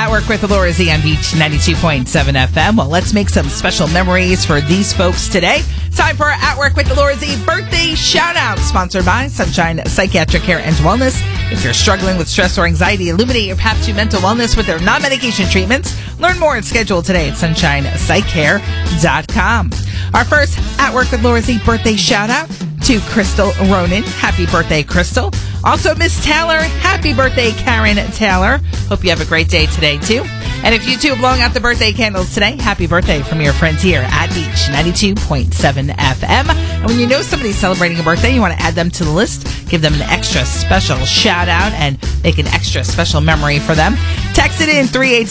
At Work with Laura Z on Beach 92.7 FM. Well, let's make some special memories for these folks today. Time for At Work with Laura Z birthday shout-out, sponsored by Sunshine Psychiatric Care and Wellness. If you're struggling with stress or anxiety, illuminate your path to mental wellness with their non-medication treatments. Learn more and schedule today at sunshinepsychcare.com. Our first At Work with Laura Z birthday shout-out to Crystal Ronan. Happy birthday, Crystal. Also, Miss Taylor. Happy birthday, Karen Taylor. Hope you have a great day today, too. And if you too are blowing out the birthday candles today, happy birthday from your friends here at Beach 92.7 FM. And when you know somebody's celebrating a birthday, you want to add them to the list, give them an extra special shout out, and make an extra special memory for them. Text it in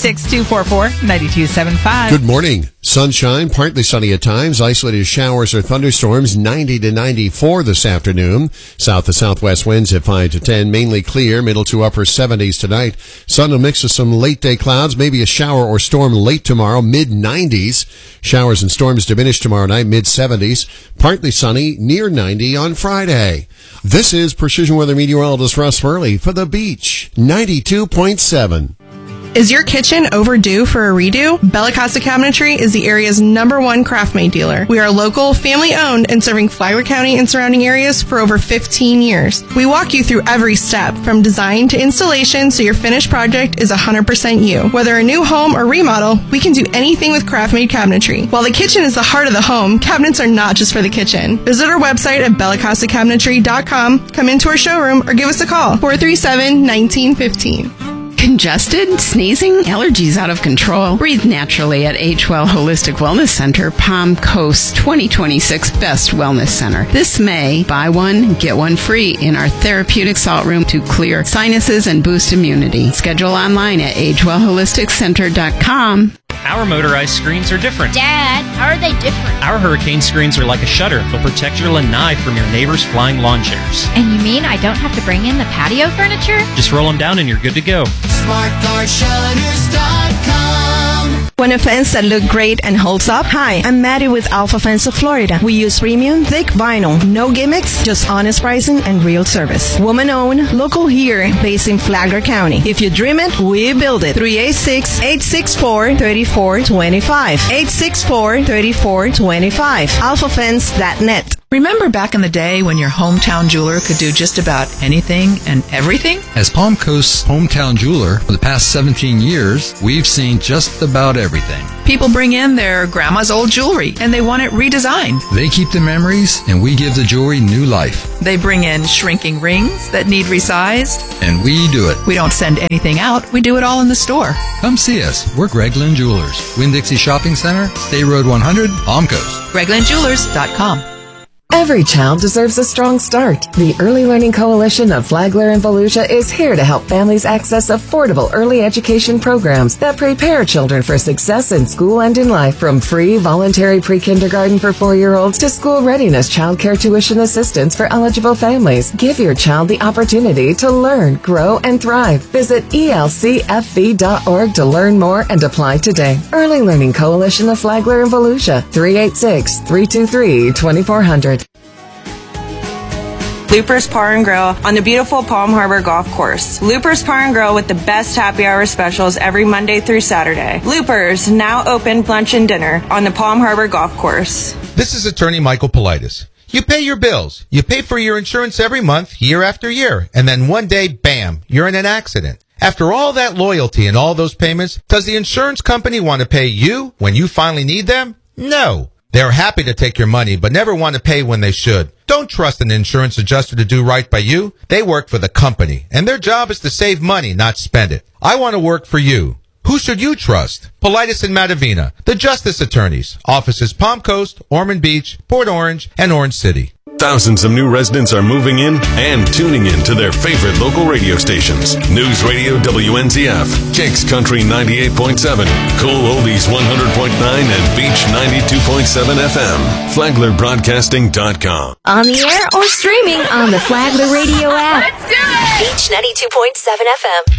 386-244-9275. Good morning. Sunshine, partly sunny at times, isolated showers or thunderstorms, 90 to 94 this afternoon. South to southwest winds at 5 to 10, mainly clear, middle to upper 70s tonight. Sun will mix with some late day clouds, maybe a shower or storm late tomorrow, mid 90s. Showers and storms diminish tomorrow night, mid 70s. Partly sunny, near 90 on Friday. This is Precision Weather Meteorologist Russ Furley for the Beach 92.7. Is your kitchen overdue for a redo? Bella Costa Cabinetry is the area's #1 craft-made dealer. We are local, family-owned, and serving Flagler County and surrounding areas for over 15 years. We walk you through every step, from design to installation, so your finished project is 100% you. Whether a new home or remodel, we can do anything with craft-made cabinetry. While the kitchen is the heart of the home, cabinets are not just for the kitchen. Visit our website at bellacostacabinetry.com, come into our showroom, or give us a call, 437-1915. Congested, sneezing, allergies out of control? Breathe naturally at Agewell Holistic Wellness Center, Palm Coast's 2026 Best Wellness Center. This May, buy one, get one free in our therapeutic salt room to clear sinuses and boost immunity. Schedule online at agewellholisticcenter.com. Our motorized screens are different. Dad, how are they different? Our hurricane screens are like a shutter. They'll protect your lanai from your neighbor's flying lawn chairs. And you mean I don't have to bring in the patio furniture? Just roll them down and you're good to go. SmartCarShutters.com. Want a fence that look great and holds up? Hi, I'm Maddie with Alpha Fence of Florida. We use premium, thick vinyl, no gimmicks, just honest pricing and real service. Woman-owned, local here, based in Flagler County. If you dream it, we build it. 386-864-3425. 864-3425. AlphaFence.net. Remember back in the day when your hometown jeweler could do just about anything and everything? As Palm Coast's hometown jeweler for the past 17 years, we've seen just about everything. People bring in their grandma's old jewelry and they want it redesigned. They keep the memories and we give the jewelry new life. They bring in shrinking rings that need resized. And we do it. We don't send anything out. We do it all in the store. Come see us. We're Gregland Jewelers. Winn-Dixie Shopping Center, State Road 100, Palm Coast. GreglandJewelers.com. Every child deserves a strong start. The Early Learning Coalition of Flagler and Volusia is here to help families access affordable early education programs that prepare children for success in school and in life, from free voluntary pre-kindergarten for 4-year-olds to school readiness child care tuition assistance for eligible families. Give your child the opportunity to learn, grow, and thrive. Visit elcfv.org to learn more and apply today. Early Learning Coalition of Flagler and Volusia, 386-323-2400. Looper's Bar and Grill on the beautiful Palm Harbor Golf Course. Looper's Bar and Grill with the best happy hour specials every Monday through Saturday. Looper's, now open lunch and dinner on the Palm Harbor Golf Course. This is attorney Michael Politis. You pay your bills. You pay for your insurance every month, year after year. And then one day, bam, you're in an accident. After all that loyalty and all those payments, does the insurance company want to pay you when you finally need them? No. They're happy to take your money, but never want to pay when they should. Don't trust an insurance adjuster to do right by you. They work for the company, and their job is to save money, not spend it. I want to work for you. Who should you trust? Politis and Matavina, the Justice Attorneys. Offices Palm Coast, Ormond Beach, Port Orange, and Orange City. Thousands of new residents are moving in and tuning in to their favorite local radio stations. News Radio WNZF, Kicks Country 98.7, Cool Oldies 100.9, and Beach 92.7 FM. FlaglerBroadcasting.com. On the air or streaming on the Flagler Radio app. Let's do it! Beach 92.7 FM.